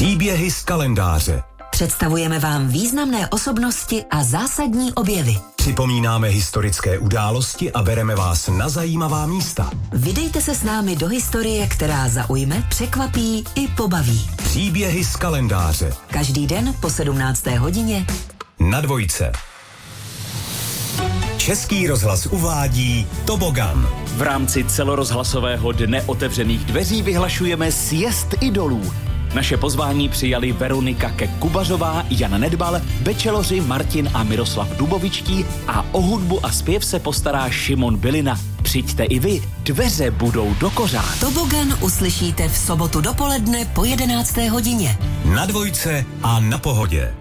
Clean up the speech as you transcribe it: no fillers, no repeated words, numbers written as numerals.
Příběhy z kalendáře. Představujeme vám významné osobnosti a zásadní objevy. Připomínáme historické události a bereme vás na zajímavá místa. Vydejte se s námi do historie, která zaujme, překvapí i pobaví. Příběhy z kalendáře. Každý den po 17. hodině Na Dvojce. Český rozhlas uvádí Tobogan. V rámci celorozhlasového dne otevřených dveří vyhlašujeme sjezd idolů. Naše pozvání přijali Veronika Kubařová, Jan Nedbal, bečeloři Martin a Miroslav Dubovičtí a o hudbu a zpěv se postará Šimon Bylina. Přijďte i vy, dveře budou dokořán. Tobogan uslyšíte v sobotu dopoledne po 11. hodině. Na Dvojce a na Pohodě.